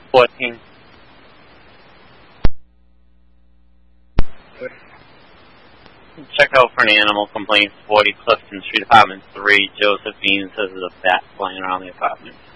14. Check out for any animal complaints. 40 Clifton Street, Apartment 3. Josephine says there's a bat flying around the apartment.